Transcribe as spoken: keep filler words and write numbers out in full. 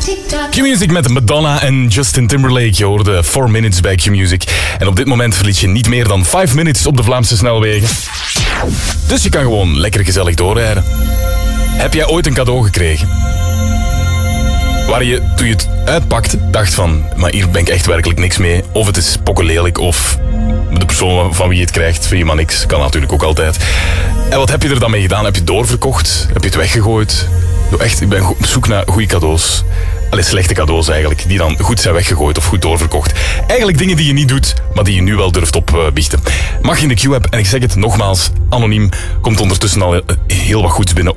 Q-Music met Madonna en Justin Timberlake. Je hoorde four minutes bij Q-Music. En op dit moment verlies je niet meer dan vijf minutes op de Vlaamse snelwegen. Dus je kan gewoon lekker gezellig doorrijden. Heb jij ooit een cadeau gekregen waar je, toen je het uitpakt, dacht van, maar hier ben ik echt werkelijk niks mee. Of het is pokkelelijk, of de persoon van wie je het krijgt vind je maar niks. Kan natuurlijk ook altijd. En wat heb je er dan mee gedaan? Heb je het doorverkocht? Heb je het weggegooid? Doe echt, ik ben op zoek naar goede cadeaus. Allee, slechte cadeaus eigenlijk, die dan goed zijn weggegooid of goed doorverkocht. Eigenlijk dingen die je niet doet, maar die je nu wel durft opbiechten. Mag in de Q-app, en ik zeg het nogmaals, anoniem, komt ondertussen al heel wat goeds binnen.